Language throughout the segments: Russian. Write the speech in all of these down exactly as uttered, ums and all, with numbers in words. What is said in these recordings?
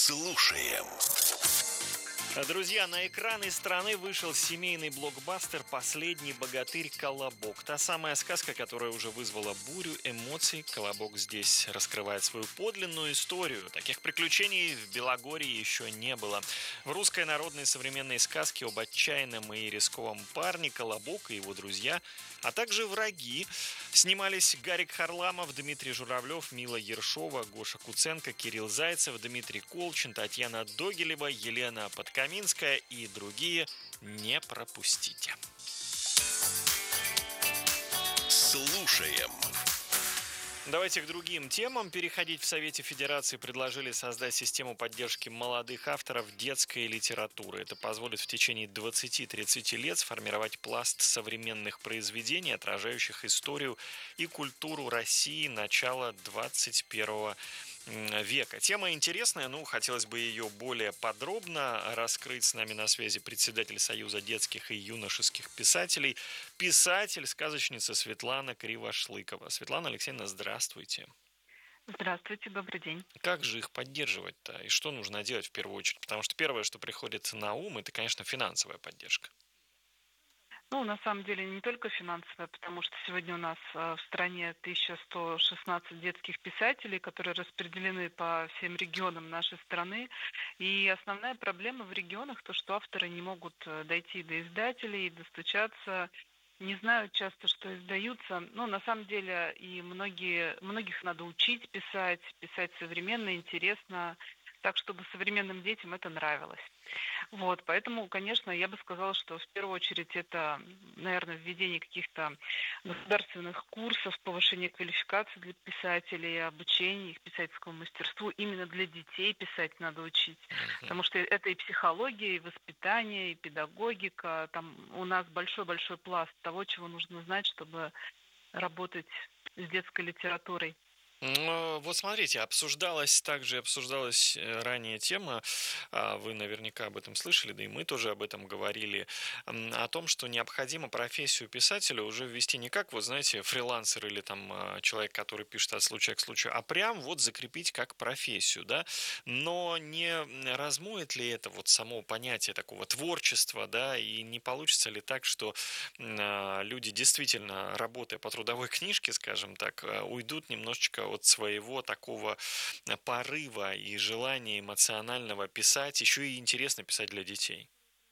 Слушаем. Друзья, на экраны страны вышел семейный блокбастер «Последний богатырь. Колобок». Та самая сказка, которая уже вызвала бурю эмоций. Колобок здесь раскрывает свою подлинную историю. Таких приключений в Белогорье еще не было. В русской народной современной сказке об отчаянном и рисковом парне Колобок и его друзья, а также враги, снимались Гарик Харламов, Дмитрий Журавлев, Мила Ершова, Гоша Куценко, Кирилл Зайцев, Дмитрий Колчин, Татьяна Догилева, Елена Подкаминская и другие. Не пропустите. Слушаем. Давайте к другим темам переходить. В Совете Федерации предложили создать систему поддержки молодых авторов детской литературы. Это позволит в течение двадцати-тридцати лет сформировать пласт современных произведений, отражающих историю и культуру России начала двадцать первого века. Тема интересная, ну, хотелось бы ее более подробно раскрыть. С нами на связи председатель Союза детских и юношеских писателей, писатель, сказочница Светлана Кривошлыкова. Светлана Алексеевна, здравствуйте. Здравствуйте, добрый день. Как же их поддерживать-то? И что нужно делать в первую очередь? Потому что первое, что приходит на ум, это, конечно, финансовая поддержка. Ну, на самом деле, не только финансовая, потому что сегодня у нас э, в стране тысяча сто шестнадцать детских писателей, которые распределены по всем регионам нашей страны. И основная проблема в регионах то, что авторы не могут э, дойти до издателей, достучаться, не знают часто, что издаются. Ну, на самом деле, и многие, многих надо учить писать, писать современно, интересно, так, чтобы современным детям это нравилось. Вот, поэтому, конечно, я бы сказала, что в первую очередь это, наверное, введение каких-то государственных курсов, повышение квалификации для писателей, обучение их писательскому мастерству. Именно для детей писать надо учить, потому что это и психология, и воспитание, и педагогика. Там у нас большой-большой пласт того, чего нужно знать, чтобы работать с детской литературой. Ну, вот смотрите, обсуждалась также обсуждалась э, ранее тема, а, вы наверняка об этом слышали, да и мы тоже об этом говорили, м, о том, что необходимо профессию писателя уже ввести не как, вот знаете, фрилансер или там а, человек, который пишет от случая к случаю, а прям вот закрепить как профессию, да, но не размоет ли это вот само понятие такого творчества, да, и не получится ли так, что м, а, люди действительно, работая по трудовой книжке, скажем так, а, уйдут немножечко от своего такого порыва и желания эмоционального писать, еще и интересно писать для детей?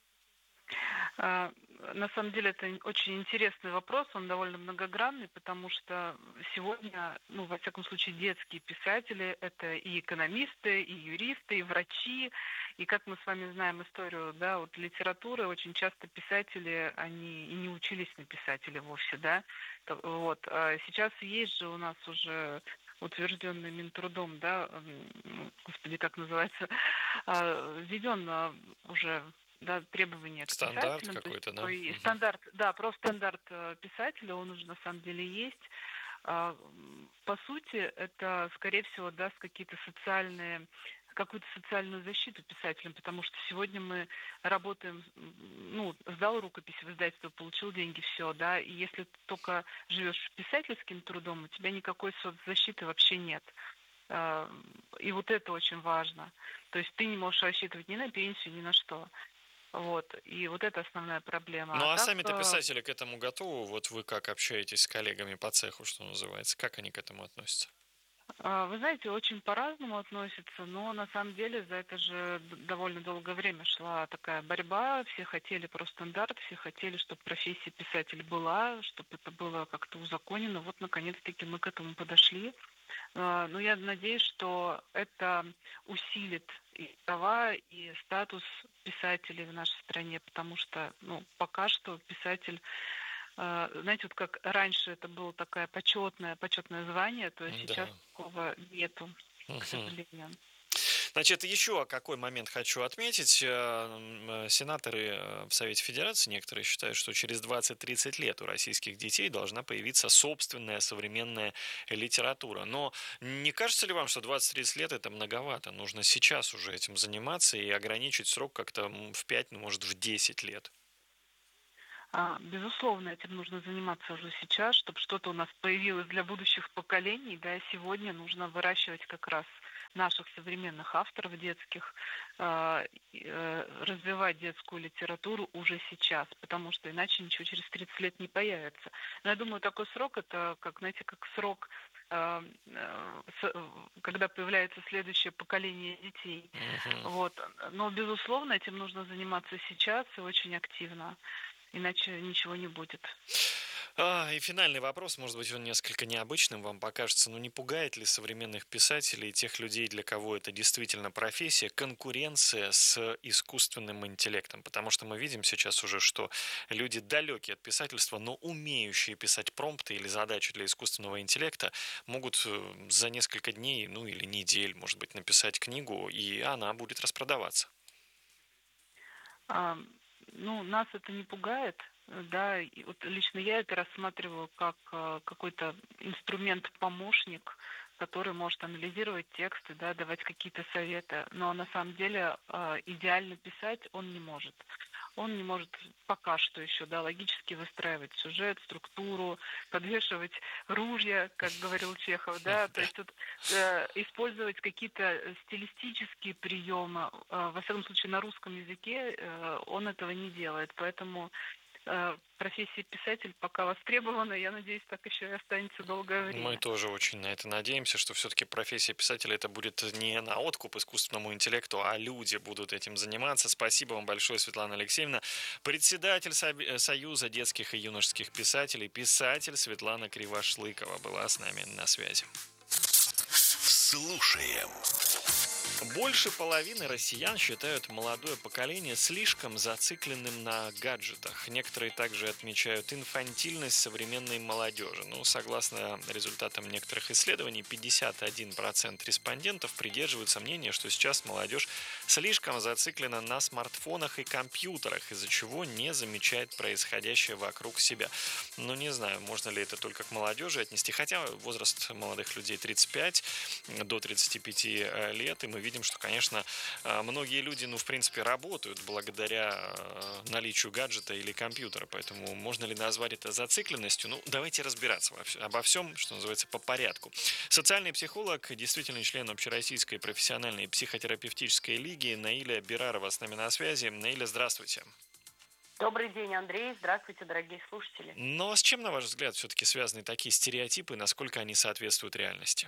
А, На самом деле это очень интересный вопрос, он довольно многогранный, потому что сегодня, ну, во всяком случае, детские писатели — это и экономисты, и юристы, и врачи, и как мы с вами знаем историю, да, вот литературы, очень часто писатели, они и не учились на писателя вовсе, да, То- вот. А сейчас есть же у нас уже утвержденный Минтрудом, да, м, господи, как называется, а, введен а, уже, да, требования к Стандарт писателям, то есть какой-то, да? такой Мгм. стандарт, да, профстандарт э, писателя, он уже на самом деле есть. А, м, По сути, это, скорее всего, даст какие-то социальные, какую-то социальную защиту писателям, потому что сегодня мы работаем, м, ну, сдал рукопись в издательство, получил деньги, все, да, и если ты только живешь писательским трудом, у тебя никакой соцзащиты вообще нет. А, И вот это очень важно. То есть ты не можешь рассчитывать ни на пенсию, ни на что. Вот. И вот это основная проблема. Ну А а так, сами-то э, писатели к этому готовы? Вот вы как общаетесь с коллегами по цеху, что называется? Как они к этому относятся? а, вы знаете, очень по-разному относятся, но на самом деле за это же д- довольно долгое время шла такая борьба. Все хотели про стандарт, все хотели, чтобы профессия писатель была, чтобы это было как-то узаконено. Вот, наконец-таки, мы к этому подошли. А, Но я надеюсь, что это усилит и права, и статус писателей в нашей стране, потому что, ну, пока что писатель, а, знаете, вот как раньше это было такое почетное, почетное звание, то есть сейчас Да. такого нету, к Мгм. сожалению. Значит, еще какой момент хочу отметить. Э, м, э, Сенаторы э, в Совете Федерации некоторые считают, что через двадцать-тридцать лет у российских детей должна появиться собственная современная литература. Но не кажется ли вам, что двадцать-тридцать лет это многовато? Нужно сейчас уже этим заниматься и ограничить срок как-то м, в пять, ну, может, в десять лет. А, Безусловно, этим нужно заниматься уже сейчас, чтобы что-то у нас появилось для будущих поколений. Да, сегодня нужно выращивать как раз наших современных авторов детских, а, и, э, развивать детскую литературу уже сейчас, потому что иначе ничего через тридцать лет не появится. Но я думаю, такой срок это, как, знаете, как срок, а, э, с- э, когда появляется следующее поколение детей. Мгм. Вот. Но, безусловно, этим нужно заниматься сейчас и очень активно, иначе ничего не будет. А, и финальный вопрос, может быть, он несколько необычным вам покажется, но не пугает ли современных писателей и тех людей, для кого это действительно профессия, конкуренция с искусственным интеллектом? Потому что мы видим сейчас уже, что люди далекие от писательства, но умеющие писать промпты или задачи для искусственного интеллекта, могут э, за несколько дней, ну или недель, может быть, написать книгу, и она будет распродаваться. А, ну, нас это не пугает, э, да, и вот лично я это рассматриваю как а, какой-то инструмент-помощник, который может анализировать тексты, да, давать какие-то советы, но на самом деле а, идеально писать он не может. Он не может пока что еще, да, логически выстраивать сюжет, структуру, подвешивать ружья, как говорил Чехов, да, то Да. есть тут э, использовать какие-то э, стилистические приемы, э, во всяком случае на русском языке э, он этого не делает, поэтому э, профессия писатель пока востребована, я надеюсь, так еще и останется долгое Мы время. тоже очень на это надеемся, что все-таки профессия писателя это будет не на откуп искусственному интеллекту, а люди будут этим заниматься. Спасибо вам большое, Светлана Алексеевна. Председатель Со- э, Союза детских и юношеских писателей, писатель Светлана Кривошлыкова была с нами на связи. Слушаем. Больше половины россиян считают молодое поколение слишком зацикленным на гаджетах. Некоторые также отмечают инфантильность современной молодежи. Ну, согласно результатам некоторых исследований, пятьдесят один процент респондентов придерживаются мнения, что сейчас молодежь слишком зациклена на смартфонах и компьютерах, из-за чего не замечает происходящее вокруг себя. Ну, не знаю, можно ли это только к молодежи отнести, хотя возраст молодых людей тридцать пять до тридцати пяти э, лет, и мы видим, что, конечно, э, многие люди, ну, в принципе, работают благодаря э, наличию гаджета или компьютера, поэтому можно ли назвать это зацикленностью? Ну, давайте разбираться во вс- обо всем, что называется, по порядку. Социальный психолог, действительно член Общероссийской профессиональной психотерапевтической лиги Наиля Бирарова с нами на связи. Наиля, здравствуйте. Добрый день, Андрей. Здравствуйте, дорогие слушатели. Но с чем, на ваш взгляд, все-таки связаны такие стереотипы, насколько они соответствуют реальности?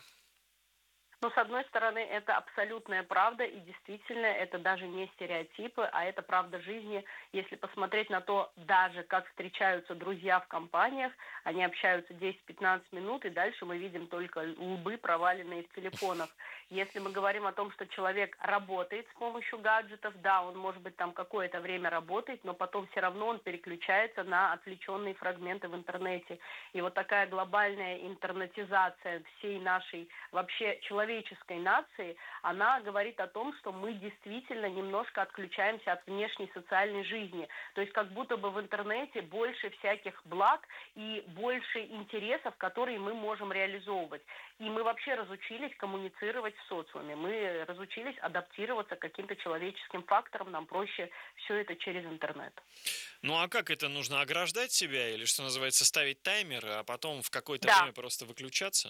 Ну, с одной стороны, это абсолютная правда, и действительно, это даже не стереотипы, а это правда жизни. Если посмотреть на то, даже как встречаются друзья в компаниях, они общаются десять-пятнадцать минут, и дальше мы видим только лбы, проваленные в телефонах. Если мы говорим о том, что человек работает с помощью гаджетов, да, он, может быть, там какое-то время работает, но потом все равно он переключается на отвлеченные фрагменты в интернете. И вот такая глобальная интернетизация всей нашей вообще человеческой нации, она говорит о том, что мы действительно немножко отключаемся от внешней социальной жизни. То есть как будто бы в интернете больше всяких благ и больше интересов, которые мы можем реализовывать. И мы вообще разучились коммуницировать в социуме. Мы разучились адаптироваться к каким-то человеческим факторам. Нам проще все это через интернет. Ну а как это нужно ограждать себя или, что называется, ставить таймер, а потом в какое-то Да. время просто выключаться?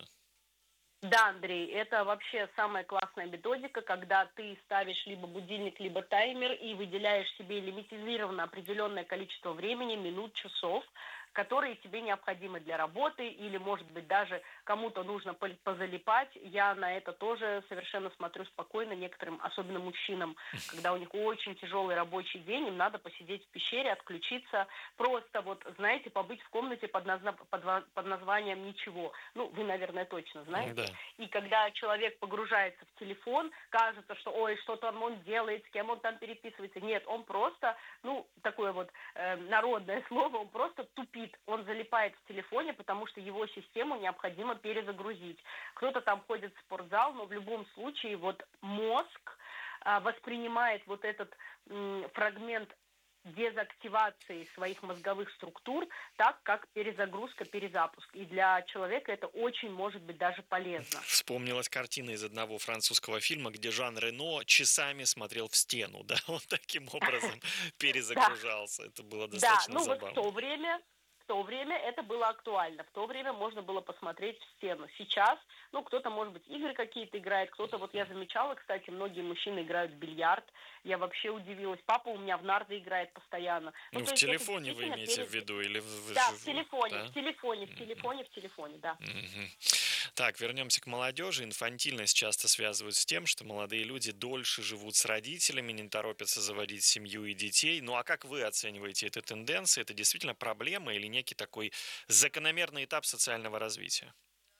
Да, Андрей, это вообще самая классная методика, когда ты ставишь либо будильник, либо таймер и выделяешь себе лимитизированно определенное количество времени, минут, часов, которые тебе необходимы для работы или, может быть, даже кому-то нужно позалипать. Я на это тоже совершенно смотрю спокойно. Некоторым, особенно мужчинам, когда у них очень тяжелый рабочий день, им надо посидеть в пещере, отключиться, просто вот, знаете, побыть в комнате под, назна... под... под названием «Ничего». Ну, вы, наверное, точно знаете. Да. И когда человек погружается в телефон, кажется, что, ой, что там он делает, с кем он там переписывается. Нет, он просто, ну, такое вот э, народное слово, он просто тупит. Он залипает в телефоне, потому что его систему необходимо перезагрузить. Кто-то там ходит в спортзал, но в любом случае вот мозг э, воспринимает вот этот м, фрагмент дезактивации своих мозговых структур, так как перезагрузка, перезапуск. И для человека это очень может быть даже полезно. Вспомнилась картина из одного французского фильма, где Жан Рено часами смотрел в стену, да, он таким образом перезагружался. Это было Да, достаточно ну вот в забавно. то время то время это было актуально. В то время можно было посмотреть в стену. Сейчас, ну, кто-то, может быть, игры какие-то играет, кто-то, вот я замечала, кстати, многие мужчины играют в бильярд. Я вообще удивилась. Папа у меня в нарды играет постоянно. Ну, Ну, в то есть это телефоне вы действительно имеете перед- в виду или в, в Да, живую? в телефоне, Да? в телефоне, в телефоне, в телефоне, да. Мгм. Так, вернемся к молодежи. Инфантильность часто связывают с тем, что молодые люди дольше живут с родителями, не торопятся заводить семью и детей. Ну а как вы оцениваете эти тенденции? Это действительно проблема или некий такой закономерный этап социального развития?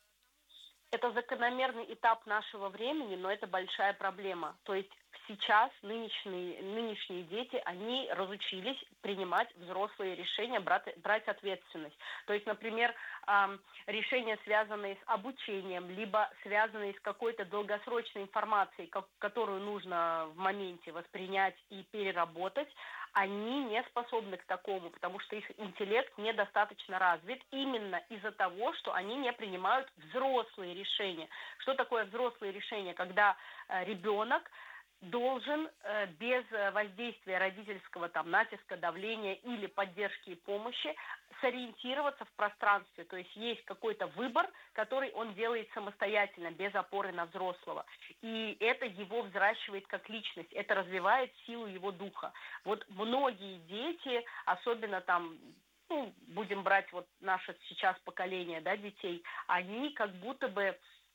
Это закономерный этап нашего времени, но это большая проблема. То есть сейчас нынешние, нынешние дети, они разучились принимать взрослые решения, брать, брать ответственность. То есть, например, эм, решения, связанные с обучением, либо связанные с какой-то долгосрочной информацией, как, которую нужно в моменте воспринять и переработать, они не способны к такому, потому что их интеллект недостаточно развит именно из-за того, что они не принимают взрослые решения. Что такое взрослые решения? Когда э, ребенок должен э, без воздействия родительского там, натиска, давления или поддержки и помощи сориентироваться в пространстве. То есть есть какой-то выбор, который он делает самостоятельно, без опоры на взрослого. И это его взращивает как личность, это развивает силу его духа. Вот многие дети, особенно там, ну, будем брать вот наше сейчас поколение, да, детей, они как будто бы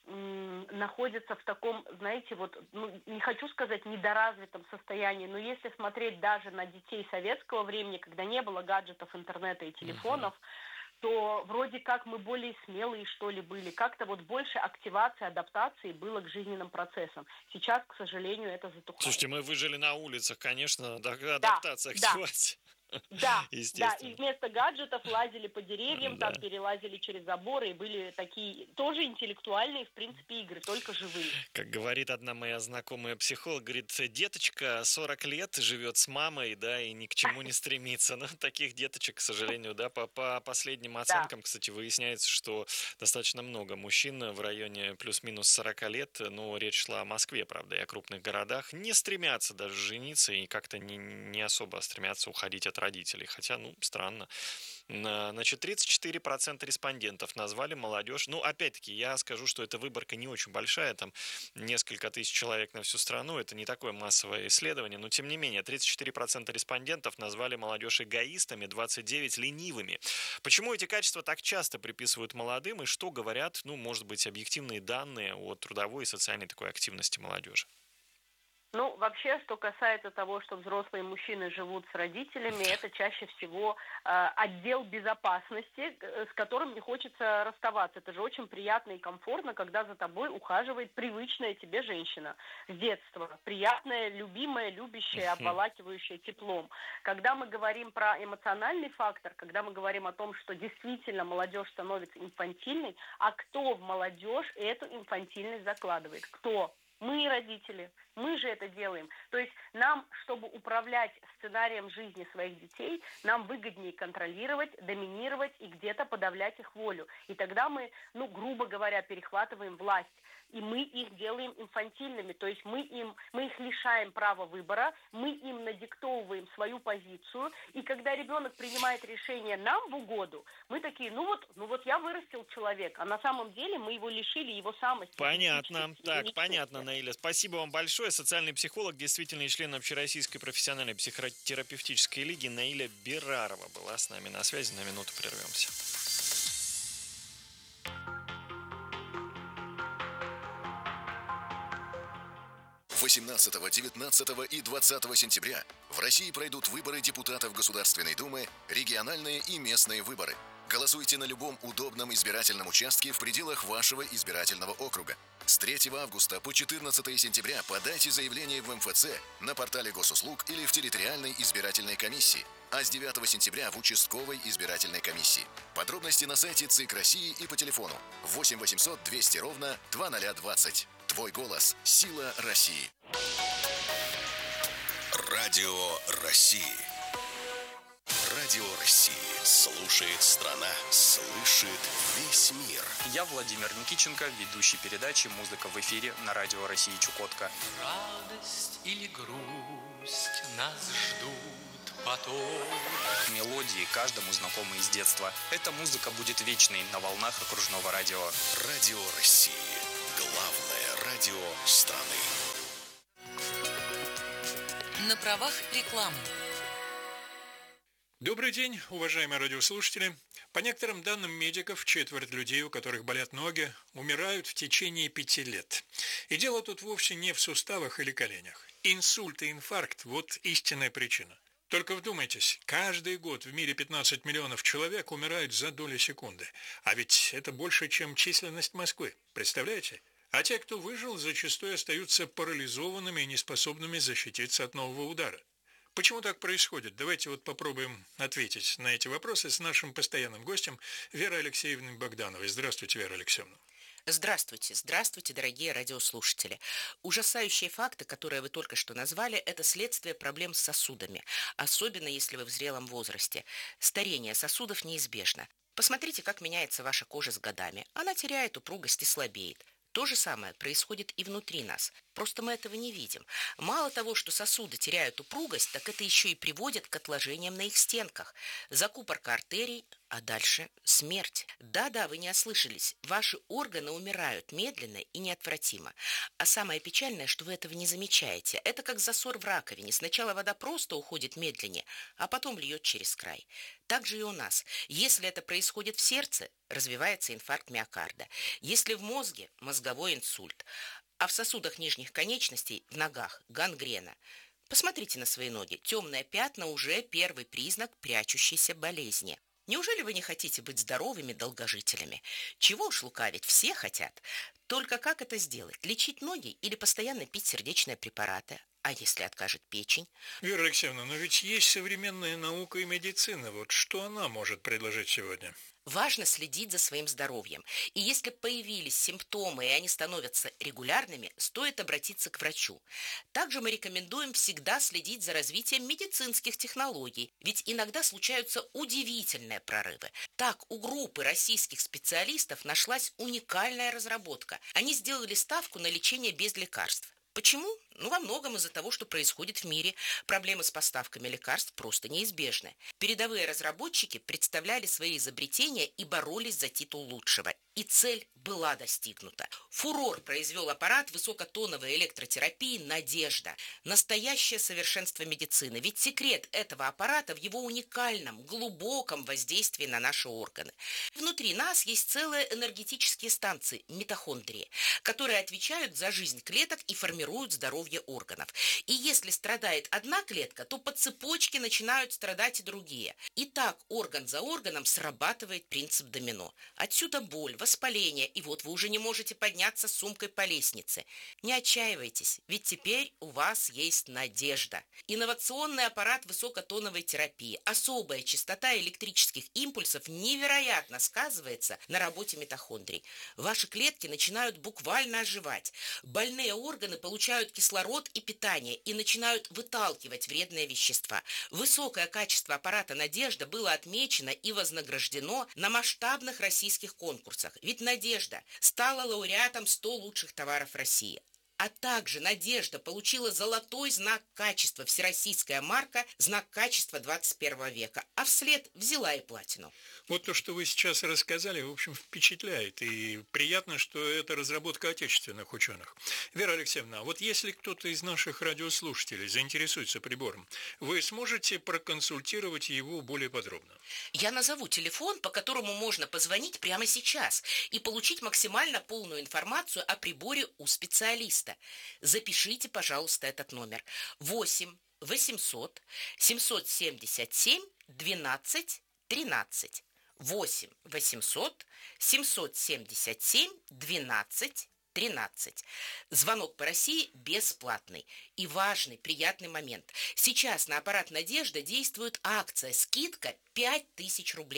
находятся в таком, знаете, вот, ну, не хочу сказать недоразвитом состоянии, но если смотреть даже на детей советского времени, когда не было гаджетов, интернета и телефонов, uh-huh. то вроде как мы более смелые, что ли, были. Как-то вот больше активации, адаптации было к жизненным процессам. Сейчас, к сожалению, это затухает. Слушайте, мы выжили на улицах, конечно, адаптация, да, активация. Да. Да, да, и вместо гаджетов лазили по деревьям, да. там перелазили через заборы, и были такие тоже интеллектуальные, в принципе, игры, только живые. Как говорит одна моя знакомая психолог, говорит, деточка сорок лет живет с мамой, да, и ни к чему не стремится. Но таких деточек, к сожалению, да, по, по последним оценкам, да. Кстати, выясняется, что достаточно много мужчин в районе плюс-минус сорок лет, ну, речь шла о Москве, правда, и о крупных городах, не стремятся даже жениться и как-то не, не особо стремятся уходить от родителей, хотя, ну, странно. Значит, тридцать четыре процента респондентов назвали молодежь. Ну, опять-таки, я скажу, что эта выборка не очень большая, там несколько тысяч человек на всю страну, это не такое массовое исследование, но тем не менее, тридцать четыре процента респондентов назвали молодежь эгоистами, двадцать девять процентов ленивыми. Почему эти качества так часто приписывают молодым и что говорят, ну, может быть, объективные данные о трудовой и социальной такой активности молодежи? Ну, вообще, что касается того, что взрослые мужчины живут с родителями, это чаще всего э, отдел безопасности, с которым не хочется расставаться. Это же очень приятно и комфортно, когда за тобой ухаживает привычная тебе женщина с детства. Приятная, любимая, любящая, обволакивающая теплом. Когда мы говорим про эмоциональный фактор, когда мы говорим о том, что действительно молодежь становится инфантильной, а кто в молодежь эту инфантильность закладывает? Кто? Мы, родители, мы же это делаем. То есть нам, чтобы управлять сценарием жизни своих детей, нам выгоднее контролировать, доминировать и где-то подавлять их волю. И тогда мы, ну, грубо говоря, перехватываем власть. И мы их делаем инфантильными, то есть мы, им, мы их лишаем права выбора, мы им надиктовываем свою позицию, и когда ребенок принимает решение нам в угоду, мы такие, ну вот, ну вот я вырастил человека, а на самом деле мы его лишили его самости. Понятно, так, понятно, Наиля. Спасибо вам большое. Социальный психолог, действительный член Общероссийской профессиональной психотерапевтической лиги Наиля Берарова была с нами на связи. На минуту прервемся. восемнадцатого, девятнадцатого и двадцатого сентября в России пройдут выборы депутатов Государственной Думы, региональные и местные выборы. Голосуйте на любом удобном избирательном участке в пределах вашего избирательного округа. С третьего августа по четырнадцатое сентября подайте заявление в эм эф цэ, на портале госуслуг или в территориальной избирательной комиссии, а с девятого сентября в участковой избирательной комиссии. Подробности на сайте ЦИК России и по телефону восемь восемьсот двести ровно двадцать двадцать. Твой голос – сила России. Радио России. Радио России. Слушает страна. Слышит весь мир. Я Владимир Никитченко, ведущий передачи «Музыка в эфире» на Радио России Чукотка. Радость или грусть нас ждут потом. Мелодии каждому знакомы из детства. Эта музыка будет вечной на волнах окружного радио. Радио России. Главное радио страны. На правах рекламы. Добрый день, уважаемые радиослушатели. По некоторым данным медиков, четверть людей, у которых болят ноги, умирают в течение пяти лет. И дело тут вовсе не в суставах или коленях. Инсульт и инфаркт – вот истинная причина. Только вдумайтесь, каждый год в мире пятнадцать миллионов человек умирают за доли секунды. А ведь это больше, чем численность Москвы. Представляете? А те, кто выжил, зачастую остаются парализованными и неспособными защититься от нового удара. Почему так происходит? Давайте вот попробуем ответить на эти вопросы с нашим постоянным гостем Верой Алексеевной Богдановой. Здравствуйте, Вера Алексеевна. Здравствуйте, здравствуйте, дорогие радиослушатели. Ужасающие факты, которые вы только что назвали, это следствие проблем с сосудами, особенно если вы в зрелом возрасте. Старение сосудов неизбежно. Посмотрите, как меняется ваша кожа с годами. Она теряет упругость и слабеет. То же самое происходит и внутри нас. Просто мы этого не видим. Мало того, что сосуды теряют упругость, так это еще и приводит к отложениям на их стенках. Закупорка артерий, а дальше смерть. Да-да, вы не ослышались. Ваши органы умирают медленно и неотвратимо. А самое печальное, что вы этого не замечаете. Это как засор в раковине. Сначала вода просто уходит медленнее, а потом льет через край. Так же и у нас. Если это происходит в сердце, развивается инфаркт миокарда. Если в мозге – мозговой инсульт. А в сосудах нижних конечностей, в ногах – гангрена. Посмотрите на свои ноги. Темные пятна уже первый признак прячущейся болезни. Неужели вы не хотите быть здоровыми долгожителями? Чего уж лукавить, все хотят. Только как это сделать? Лечить ноги или постоянно пить сердечные препараты? А если откажет печень? Вера Алексеевна, но ведь есть современная наука и медицина. Вот что она может предложить сегодня? Важно следить за своим здоровьем. И если появились симптомы, и они становятся регулярными, стоит обратиться к врачу. Также мы рекомендуем всегда следить за развитием медицинских технологий, ведь иногда случаются удивительные прорывы. Так, у группы российских специалистов нашлась уникальная разработка. Они сделали ставку на лечение без лекарств. Почему? Ну, во многом из-за того, что происходит в мире. Проблемы с поставками лекарств просто неизбежны. Передовые разработчики представляли свои изобретения и боролись за титул лучшего. И цель была достигнута. Фурор произвел аппарат высокотоновой электротерапии «Надежда». Настоящее совершенство медицины. Ведь секрет этого аппарата в его уникальном, глубоком воздействии на наши органы. Внутри нас есть целые энергетические станции, митохондрии, которые отвечают за жизнь клеток и формируют здоровье органов. И если страдает одна клетка, то по цепочке начинают страдать и другие. И так орган за органом срабатывает принцип домино. Отсюда боль, воспаление, и вот вы уже не можете подняться с сумкой по лестнице. Не отчаивайтесь, ведь теперь у вас есть надежда. Инновационный аппарат высокотоновой терапии, особая частота электрических импульсов невероятно сказывается на работе митохондрий. Ваши клетки начинают буквально оживать. Больные органы получают кислород и питание и начинают выталкивать вредные вещества. Высокое качество аппарата «Надежда» было отмечено и вознаграждено на масштабных российских конкурсах. Ведь «Надежда» стала лауреатом сто лучших товаров России. А также «Надежда» получила золотой знак качества, всероссийская марка, знак качества двадцать первого века, а вслед взяла и платину. Вот то, что вы сейчас рассказали, в общем, впечатляет. И приятно, что это разработка отечественных ученых. Вера Алексеевна, вот если кто-то из наших радиослушателей заинтересуется прибором, вы сможете проконсультировать его более подробно? Я назову телефон, по которому можно позвонить прямо сейчас и получить максимально полную информацию о приборе у специалиста. Запишите, пожалуйста, этот номер. восемь восемьсот семьсот семьдесят семь двенадцать тринадцать. восемь восемьсот семьсот семьдесят семь двенадцать тринадцать. Звонок по России бесплатный. И важный, приятный момент. Сейчас на аппарат «Надежда» действует акция «Скидка пять тысяч рублей».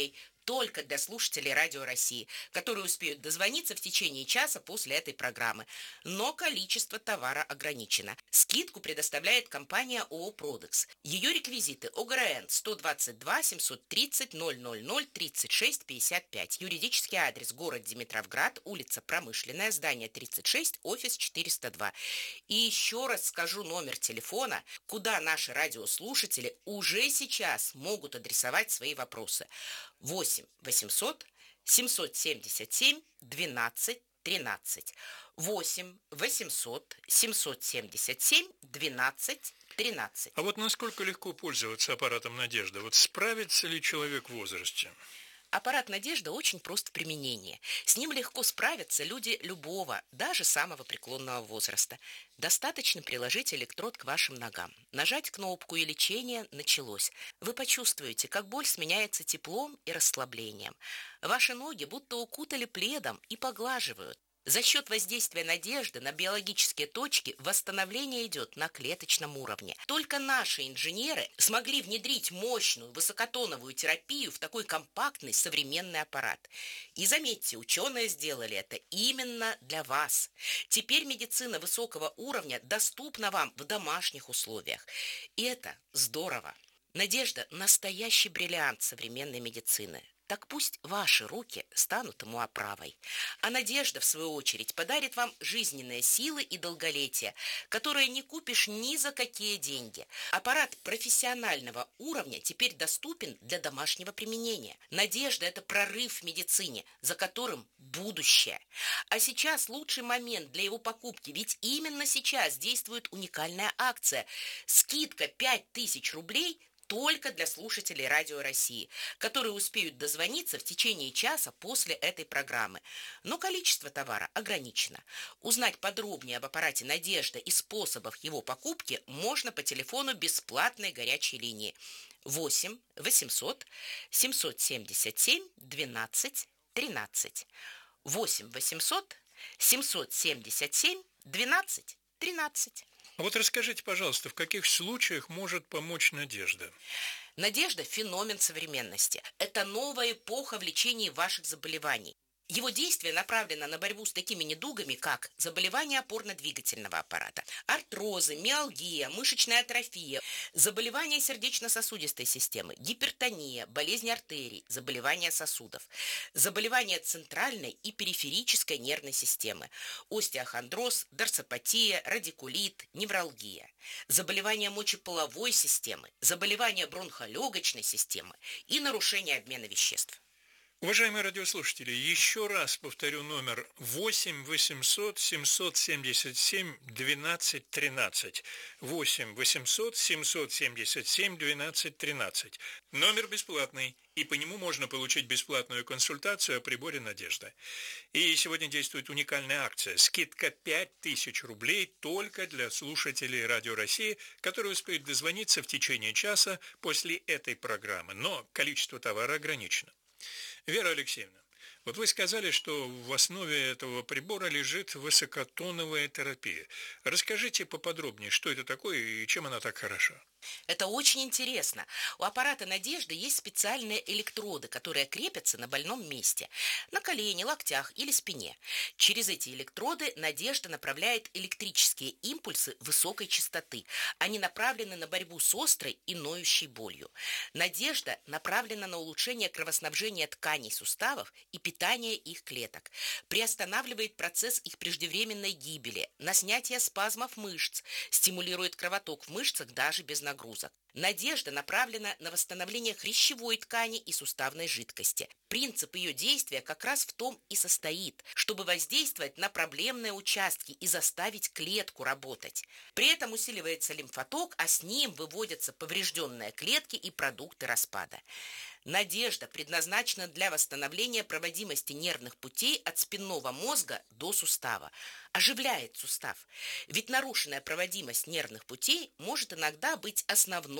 только для слушателей Радио России, которые успеют дозвониться в течение часа после этой программы. Но количество товара ограничено. Скидку предоставляет компания ООО «Продекс». Ее реквизиты: ОГРН сто двадцать два семьсот тридцать ноль ноль ноль тридцать шесть пятьдесят пять. Юридический адрес: город Димитровград, улица Промышленная, здание тридцать шесть, офис четыреста два. И еще раз скажу номер телефона, куда наши радиослушатели уже сейчас могут адресовать свои вопросы. восемь восемьсот семьсот семьдесят семь двенадцать тринадцать. восемь восемьсот семьсот семьдесят семь двенадцать тринадцать. А вот насколько легко пользоваться аппаратом «Надежда»? Вот справится ли человек в возрасте? Аппарат «Надежда» очень прост в применении. С ним легко справятся люди любого, даже самого преклонного возраста. Достаточно приложить электрод к вашим ногам. Нажать кнопку, и лечение началось. Вы почувствуете, как боль сменяется теплом и расслаблением. Ваши ноги будто укутали пледом и поглаживают. За счет воздействия «Надежды» на биологические точки восстановление идет на клеточном уровне. Только наши инженеры смогли внедрить мощную высокотоновую терапию в такой компактный современный аппарат. И заметьте, ученые сделали это именно для вас. Теперь медицина высокого уровня доступна вам в домашних условиях. И это здорово. «Надежда» – настоящий бриллиант современной медицины. Так пусть ваши руки станут ему оправой. А «Надежда», в свою очередь, подарит вам жизненные силы и долголетие, которые не купишь ни за какие деньги. Аппарат профессионального уровня теперь доступен для домашнего применения. «Надежда» – это прорыв в медицине, за которым будущее. А сейчас лучший момент для его покупки, ведь именно сейчас действует уникальная акция. Скидка пять тысяч рублей – только для слушателей Радио России, которые успеют дозвониться в течение часа после этой программы. Но количество товара ограничено. Узнать подробнее об аппарате «Надежда» и способах его покупки можно по телефону бесплатной горячей линии восемь восемьсот семьсот семьдесят семь двенадцать тринадцать. восемь восемьсот семьсот семьдесят семь двенадцать тринадцать. А вот расскажите, пожалуйста, в каких случаях может помочь «Надежда»? «Надежда» – феномен современности. Это новая эпоха в лечении ваших заболеваний. Его действие направлено на борьбу с такими недугами, как заболевания опорно-двигательного аппарата, артрозы, миалгия, мышечная атрофия, заболевания сердечно-сосудистой системы, гипертония, болезни артерий, заболевания сосудов, заболевания центральной и периферической нервной системы, остеохондроз, дорсопатия, радикулит, невралгия, заболевания мочеполовой системы, заболевания бронхолегочной системы и нарушения обмена веществ. Уважаемые радиослушатели, еще раз повторю номер восемь восемьсот семьсот семьдесят семь двенадцать тринадцать. восемь восемьсот семьсот семьдесят семь двенадцать тринадцать. Номер бесплатный, и по нему можно получить бесплатную консультацию о приборе «Надежда». И сегодня действует уникальная акция. Скидка пять тысяч рублей только для слушателей Радио России, которые успеют дозвониться в течение часа после этой программы. Но количество товара ограничено. Вера Алексеевна, вот вы сказали, что в основе этого прибора лежит высокотоновая терапия. Расскажите поподробнее, что это такое и чем она так хороша. Это очень интересно. У аппарата «Надежда» есть специальные электроды, которые крепятся на больном месте, на колене, локтях или спине. Через эти электроды «Надежда» направляет электрические импульсы высокой частоты. Они направлены на борьбу с острой и ноющей болью. «Надежда» направлена на улучшение кровоснабжения тканей суставов и питания их клеток, приостанавливает процесс их преждевременной гибели, на снятие спазмов мышц, стимулирует кровоток в мышцах даже без нагрузок. Нагрузок. «Надежда» направлена на восстановление хрящевой ткани и суставной жидкости. Принцип ее действия как раз в том и состоит, чтобы воздействовать на проблемные участки и заставить клетку работать. При этом усиливается лимфоток, а с ним выводятся поврежденные клетки и продукты распада. «Надежда» предназначена для восстановления проводимости нервных путей от спинного мозга до сустава. Оживляет сустав. Ведь нарушенная проводимость нервных путей может иногда быть основной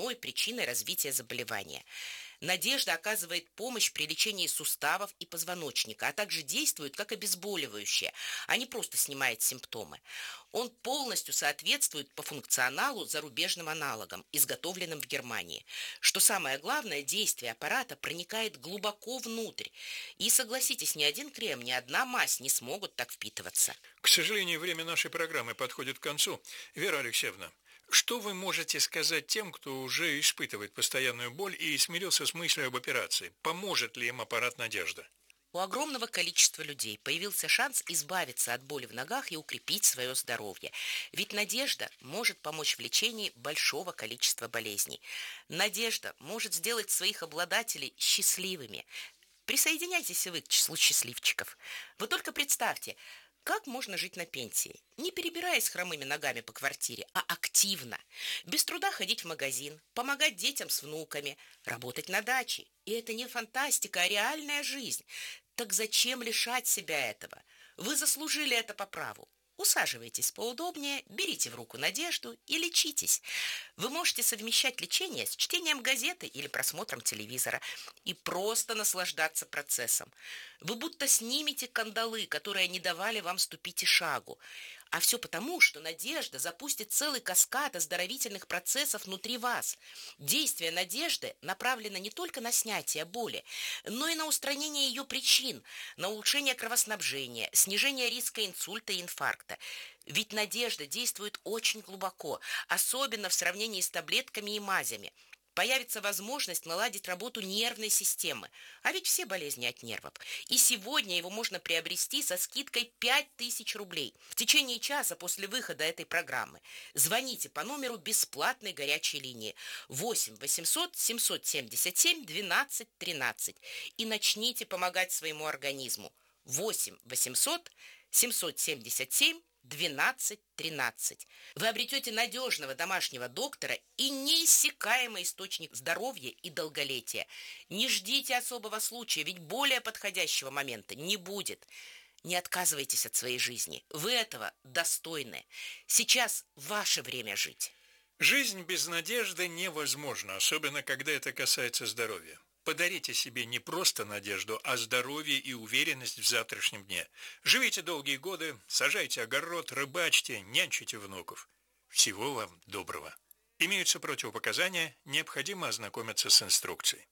основной причиной развития заболевания. Надежда оказывает помощь при лечении суставов и позвоночника, а также действует как обезболивающее, а не просто снимает симптомы. Он полностью соответствует по функционалу зарубежным аналогам, изготовленным в Германии. Что самое главное, действие аппарата проникает глубоко внутрь. И согласитесь, ни один крем, ни одна мазь не смогут так впитываться. К сожалению, время нашей программы подходит к концу. Вера Алексеевна, что вы можете сказать тем, кто уже испытывает постоянную боль и смирился с мыслью об операции? Поможет ли им аппарат «Надежда»? У огромного количества людей появился шанс избавиться от боли в ногах и укрепить свое здоровье. Ведь «Надежда» может помочь в лечении большого количества болезней. «Надежда» может сделать своих обладателей счастливыми. Присоединяйтесь и вы к числу счастливчиков. Вы только представьте, как можно жить на пенсии, не перебираясь хромыми ногами по квартире, а активно, без труда ходить в магазин, помогать детям с внуками, работать на даче. И это не фантастика, а реальная жизнь. Так зачем лишать себя этого? Вы заслужили это по праву. Усаживайтесь поудобнее, берите в руку «Надежду» и лечитесь. Вы можете совмещать лечение с чтением газеты или просмотром телевизора и просто наслаждаться процессом. Вы будто снимете кандалы, которые не давали вам ступить и шагу. А все потому, что «Надежда» запустит целый каскад оздоровительных процессов внутри вас. Действие «Надежды» направлено не только на снятие боли, но и на устранение ее причин, на улучшение кровоснабжения, снижение риска инсульта и инфаркта. Ведь «Надежда» действует очень глубоко, особенно в сравнении с таблетками и мазями. Появится возможность наладить работу нервной системы. А ведь все болезни от нервов. И сегодня его можно приобрести со скидкой пять тысяч рублей в течение часа после выхода этой программы. Звоните по номеру бесплатной горячей линии восемь восемьсот семьсот семьдесят семь двенадцать тринадцать и начните помогать своему организму. восемь восемьсот семьсот семьдесят семь двенадцать тринадцать. Вы обретете надежного домашнего доктора и неиссякаемый источник здоровья и долголетия. Не ждите особого случая, ведь более подходящего момента не будет. Не отказывайтесь от своей жизни. Вы этого достойны. Сейчас ваше время жить. Жизнь без надежды невозможна, особенно когда это касается здоровья. Подарите себе не просто надежду, а здоровье и уверенность в завтрашнем дне. Живите долгие годы, сажайте огород, рыбачьте, нянчите внуков. Всего вам доброго. Имеются противопоказания, необходимо ознакомиться с инструкцией.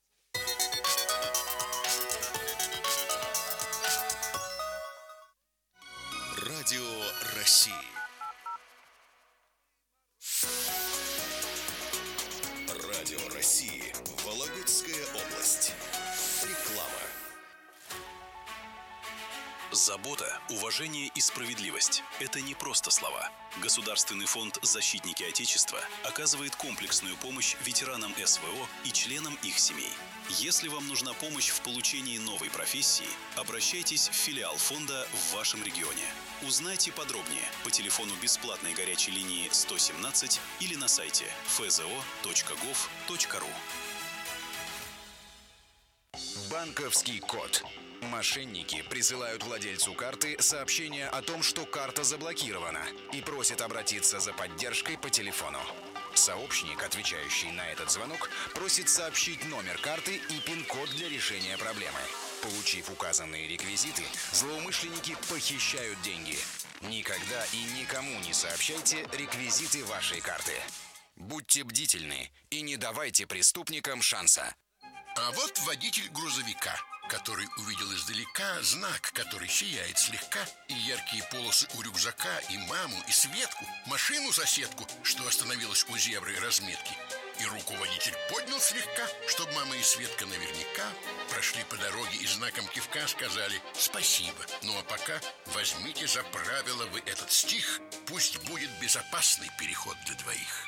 Радио России. Радио России. Вологодская область. Реклама. Забота, уважение и справедливость – это не просто слова. Государственный фонд «Защитники Отечества» оказывает комплексную помощь ветеранам эс вэ о и членам их семей. Если вам нужна помощь в получении новой профессии, обращайтесь в филиал фонда в вашем регионе. Узнайте подробнее по телефону бесплатной горячей линии сто семнадцать или на сайте эф зэ о точка гов точка ру. Банковский код. Мошенники присылают владельцу карты сообщение о том, что карта заблокирована, и просят обратиться за поддержкой по телефону. Сообщник, отвечающий на этот звонок, просит сообщить номер карты и пин-код для решения проблемы. Получив указанные реквизиты, злоумышленники похищают деньги. Никогда и никому не сообщайте реквизиты вашей карты. Будьте бдительны и не давайте преступникам шанса. А вот водитель грузовика, который увидел издалека знак, который сияет слегка, и яркие полосы у рюкзака, и маму, и Светку, машину-соседку, что остановилась у зебры разметки. И руку водитель поднял слегка, чтобы мама и Светка наверняка прошли по дороге и знаком кивка сказали «спасибо». Ну а пока возьмите за правило вы этот стих, пусть будет безопасный переход для двоих.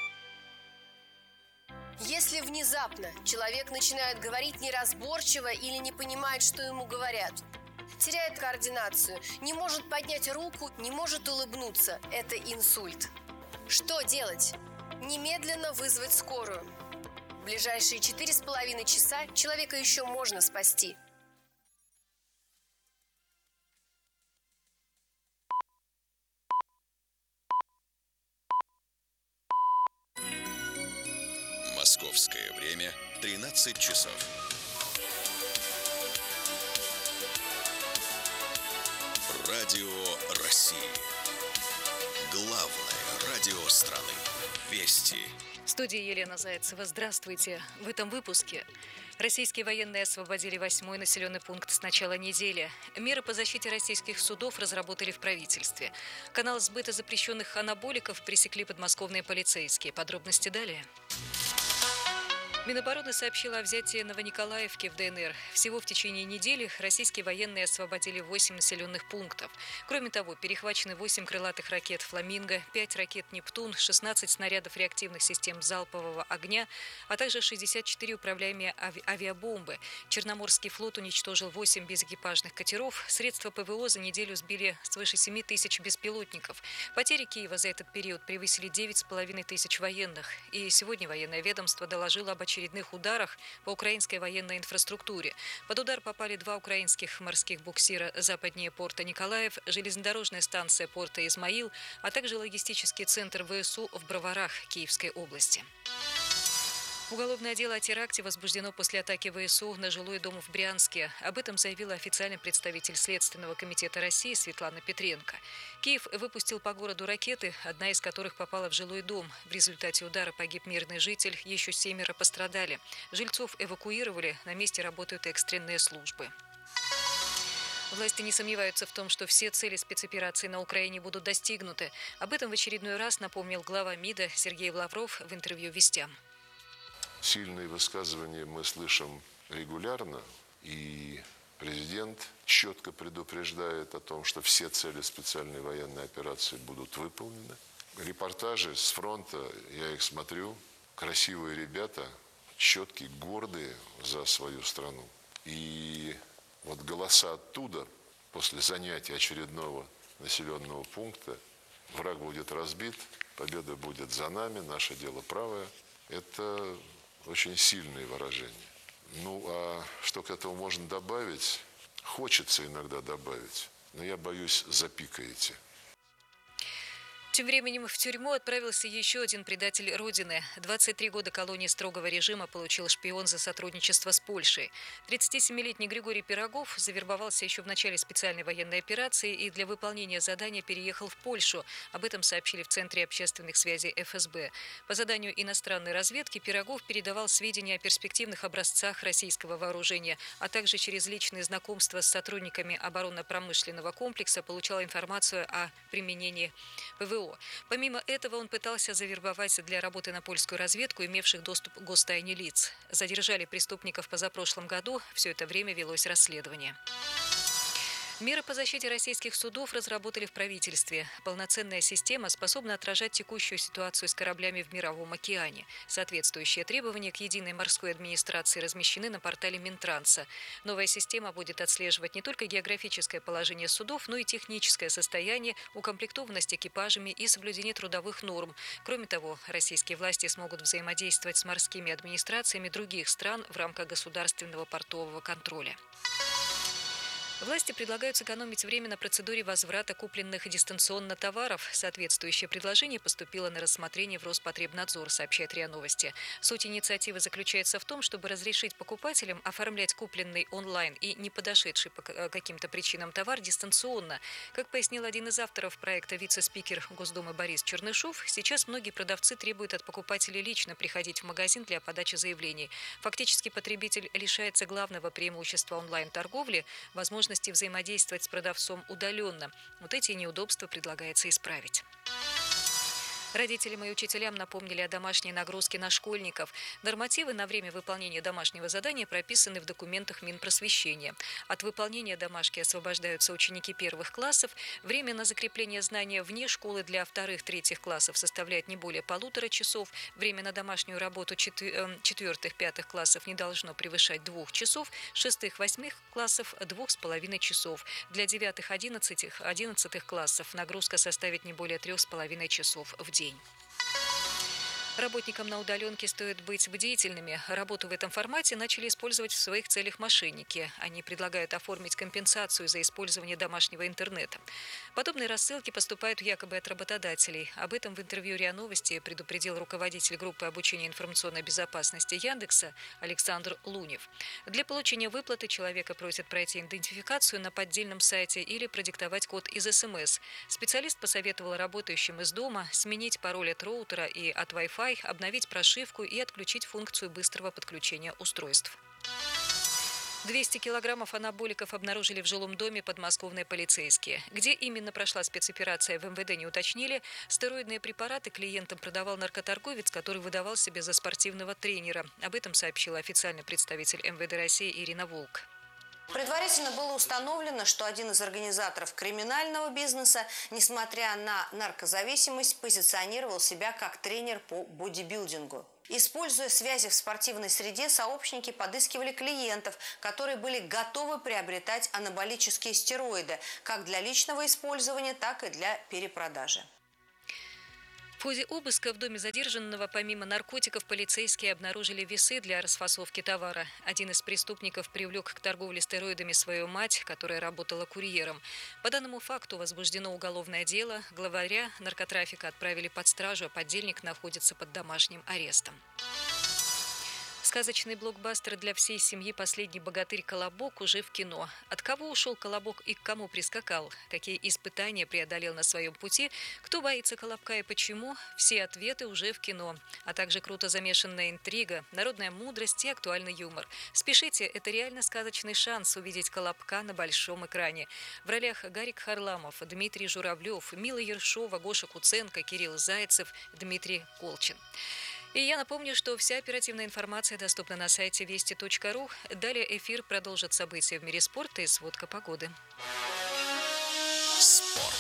Если внезапно человек начинает говорить неразборчиво или не понимает, что ему говорят, теряет координацию, не может поднять руку, не может улыбнуться, это инсульт. Что делать? Немедленно вызвать скорую. В ближайшие четыре с половиной часа человека еще можно спасти. Московские Московское время тринадцать часов. Радио России. Главное радио страны. Вести. В студии Елена Зайцева. Здравствуйте. В этом выпуске. Российские военные освободили восьмой населенный пункт с начала недели. Меры по защите российских судов разработали в правительстве. Канал сбыта запрещенных анаболиков пресекли подмосковные полицейские. Подробности далее. Минобороны сообщила о взятии Новониколаевки в ДНР. Всего в течение недели российские военные освободили восемь населенных пунктов. Кроме того, перехвачены восемь крылатых ракет «Фламинго», пять ракет «Нептун», шестнадцать снарядов реактивных систем залпового огня, а также шестьдесят четыре управляемые ави- авиабомбы. Черноморский флот уничтожил восемь безэкипажных катеров. Средства ПВО за неделю сбили свыше семи тысяч беспилотников. Потери Киева за этот период превысили девять с половиной тысяч военных. И сегодня военное ведомство доложило об очередных ударах по украинской военной инфраструктуре. Под удар попали два украинских морских буксира западнее порта Николаев, железнодорожная станция порта Измаил, а также логистический центр ВСУ в Броварах Киевской области. Уголовное дело о теракте возбуждено после атаки ВСУ на жилой дом в Брянске. Об этом заявила официальный представитель Следственного комитета России Светлана Петренко. Киев выпустил по городу ракеты, одна из которых попала в жилой дом. В результате удара погиб мирный житель, еще семеро пострадали. Жильцов эвакуировали, на месте работают экстренные службы. Власти не сомневаются в том, что все цели спецоперации на Украине будут достигнуты. Об этом в очередной раз напомнил глава МИДа Сергей Лавров в интервью «Вестям». Сильные высказывания мы слышим регулярно, и президент четко предупреждает о том, что все цели специальной военной операции будут выполнены. Репортажи с фронта, я их смотрю, красивые ребята, четкие, гордые за свою страну. И вот голоса оттуда, после занятия очередного населенного пункта, враг будет разбит, победа будет за нами, наше дело правое. Это очень сильные выражения. Ну, а что к этому можно добавить? Хочется иногда добавить, но я боюсь, запикаете. Тем временем в тюрьму отправился еще один предатель Родины. двадцать три года колонии строгого режима получил шпион за сотрудничество с Польшей. тридцатисемилетний Григорий Пирогов завербовался еще в начале специальной военной операции и для выполнения задания переехал в Польшу. Об этом сообщили в Центре общественных связей эф эс бэ. По заданию иностранной разведки Пирогов передавал сведения о перспективных образцах российского вооружения, а также через личные знакомства с сотрудниками оборонно-промышленного комплекса получал информацию о применении ПВО. Помимо этого, он пытался завербовать для работы на польскую разведку имевших доступ к гостайне лиц. Задержали преступников позапрошлом году. Все это время велось расследование. Меры по защите российских судов разработали в правительстве. Полноценная система способна отражать текущую ситуацию с кораблями в Мировом океане. Соответствующие требования к единой морской администрации размещены на портале Минтранса. Новая система будет отслеживать не только географическое положение судов, но и техническое состояние, укомплектованность экипажами и соблюдение трудовых норм. Кроме того, российские власти смогут взаимодействовать с морскими администрациями других стран в рамках государственного портового контроля. Власти предлагают сэкономить время на процедуре возврата купленных дистанционно товаров. Соответствующее предложение поступило на рассмотрение в Роспотребнадзор, сообщает РИА Новости. Суть инициативы заключается в том, чтобы разрешить покупателям оформлять купленный онлайн и не подошедший по каким-то причинам товар дистанционно. Как пояснил один из авторов проекта вице-спикер Госдумы Борис Чернышов, сейчас многие продавцы требуют от покупателей лично приходить в магазин для подачи заявлений. Фактически потребитель лишается главного преимущества онлайн-торговли – возможности взаимодействовать с продавцом удаленно. Вот эти неудобства предлагается исправить. Родителям и учителям напомнили о домашней нагрузке на школьников. Нормативы на время выполнения домашнего задания прописаны в документах Минпросвещения. От выполнения домашки освобождаются ученики первых классов. Время на закрепление знания вне школы для вторых-третьих классов составляет не более полутора часов. Время на домашнюю работу четвертых-пятых классов не должно превышать двух часов. Шестых-восьмых классов – двух с половиной часов. Для девятых-одиннадцатых одиннадцатых классов нагрузка составит не более трех с половиной часов в день. Работникам на удаленке стоит быть бдительными. Работу в этом формате начали использовать в своих целях мошенники. Они предлагают оформить компенсацию за использование домашнего интернета. Подобные рассылки поступают якобы от работодателей. Об этом в интервью РИА Новости предупредил руководитель группы обучения информационной безопасности Яндекса Александр Лунев. Для получения выплаты человека просят пройти идентификацию на поддельном сайте или продиктовать код из эс эм эс. Специалист посоветовал работающим из дома сменить пароль от роутера и от Wi-Fi, обновить прошивку и отключить функцию быстрого подключения устройств. двести килограммов анаболиков обнаружили в жилом доме подмосковные полицейские. Где именно прошла спецоперация, в эм вэ дэ не уточнили. Стероидные препараты клиентам продавал наркоторговец, который выдавал себя за спортивного тренера. Об этом сообщила официальный представитель эм вэ дэ России Ирина Волк. Предварительно было установлено, что один из организаторов криминального бизнеса, несмотря на наркозависимость, позиционировал себя как тренер по бодибилдингу. Используя связи в спортивной среде, сообщники подыскивали клиентов, которые были готовы приобретать анаболические стероиды как для личного использования, так и для перепродажи. В ходе обыска в доме задержанного помимо наркотиков полицейские обнаружили весы для расфасовки товара. Один из преступников привлек к торговле стероидами свою мать, которая работала курьером. По данному факту возбуждено уголовное дело. Главаря наркотрафика отправили под стражу, а подельник находится под домашним арестом. Сказочный блокбастер для всей семьи «Последний богатырь Колобок» уже в кино. От кого ушел Колобок и к кому прискакал? Какие испытания преодолел на своем пути? Кто боится Колобка и почему? Все ответы уже в кино. А также круто замешанная интрига, народная мудрость и актуальный юмор. Спешите, это реально сказочный шанс увидеть Колобка на большом экране. В ролях Гарик Харламов, Дмитрий Журавлев, Мила Ершова, Гоша Куценко, Кирилл Зайцев, Дмитрий Колчин. И я напомню, что вся оперативная информация доступна на сайте вести точка ру. Далее эфир продолжит события в мире спорта и сводка погоды. Спорт.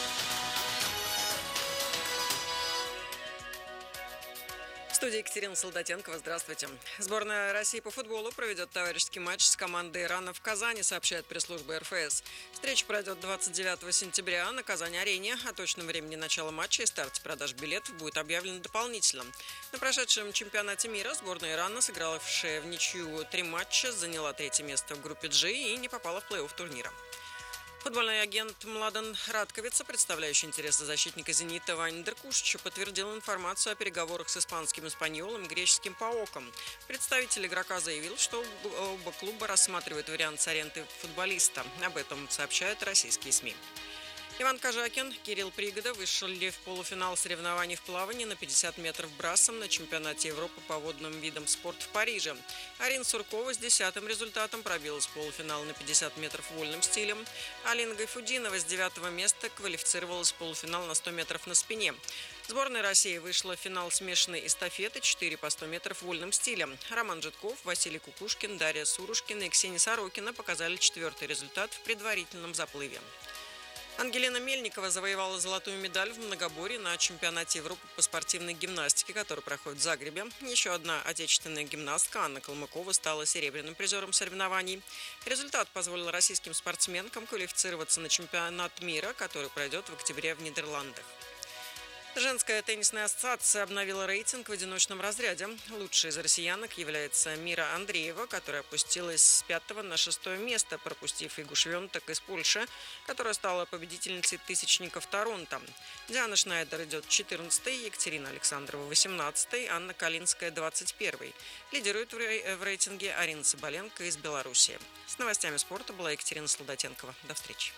В студии Екатерина Солдатенкова. Здравствуйте. Сборная России по футболу проведет товарищеский матч с командой Ирана в Казани, сообщает пресс-служба эр эф эс. Встреча пройдет двадцать девятого сентября на Казани-арене. О точном времени начала матча и старте продаж билетов будет объявлено дополнительно. На прошедшем чемпионате мира сборная Ирана, сыгравшая в ничью три матча, заняла третье место в группе G и не попала в плей-офф турнира. Футбольный агент Младен Радковица, представляющий интересы защитника «Зенита» Вани Деркушича, подтвердил информацию о переговорах с испанским «Эспаньолом» и греческим «Паоком. Представитель игрока заявил, что оба клуба рассматривают вариант с аренды футболиста. Об этом сообщают российские СМИ. Иван Кожакин, Кирилл Пригода вышли в полуфинал соревнований в плавании на пятьдесят метров брасом на чемпионате Европы по водным видам спорта в Париже. Арина Суркова с десятым результатом пробилась в полуфинал на пятьдесят метров вольным стилем. Алина Гайфудинова с девятого места квалифицировалась в полуфинал на сто метров на спине. Сборная России вышла в финал смешанной эстафеты четыре по сто метров вольным стилем. Роман Житков, Василий Кукушкин, Дарья Сурушкина и Ксения Сорокина показали четвертый результат в предварительном заплыве. Ангелина Мельникова завоевала золотую медаль в многоборье на чемпионате Европы по спортивной гимнастике, который проходит в Загребе. Еще одна отечественная гимнастка Анна Калмыкова стала серебряным призером соревнований. Результат позволил российским спортсменкам квалифицироваться на чемпионат мира, который пройдет в октябре в Нидерландах. Женская теннисная ассоциация обновила рейтинг в одиночном разряде. Лучшей из россиянок является Мира Андреева, которая опустилась с пятого на шестое место, пропустив Игу Швентек из Польши, которая стала победительницей тысячников Торонто. Диана Шнайдер идет четырнадцатой, Екатерина Александрова восемнадцатой, Анна Калинская двадцать первой. Лидирует в рейтинге Арина Соболенко из Беларуси. С новостями спорта была Екатерина Солдатенкова. До встречи.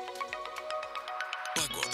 Погода.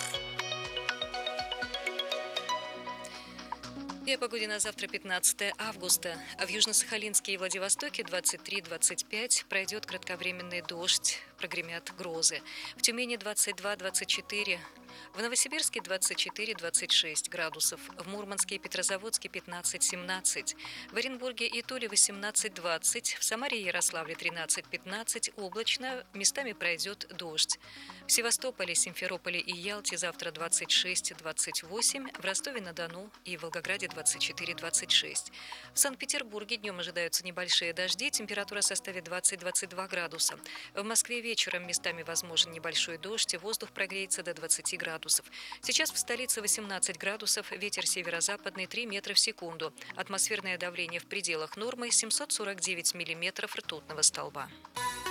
И о погоде на завтра, пятнадцатое августа. А в Южно-Сахалинске и Владивостоке двадцать три - двадцать пять пройдет кратковременный дождь, прогремят грозы. В Тюмени двадцать два - двадцать четыре, в Новосибирске двадцать четыре - двадцать шесть градусов, в Мурманске и Петрозаводске пятнадцать - семнадцать, в Оренбурге и Туле восемнадцать - двадцать, в Самаре и Ярославле тринадцать - пятнадцать, облачно, местами пройдет дождь. В Севастополе, Симферополе и Ялте завтра двадцать шесть - двадцать восемь, в Ростове-на-Дону и Волгограде двадцать четыре - двадцать шесть. В Санкт-Петербурге днем ожидаются небольшие дожди, температура составит двадцать - двадцать два градуса. В Москве вечером Вечером местами возможен небольшой дождь, и воздух прогреется до двадцати градусов. Сейчас в столице восемнадцать градусов, ветер северо-западный три метра в секунду. Атмосферное давление в пределах нормы семьсот сорок девять миллиметров ртутного столба.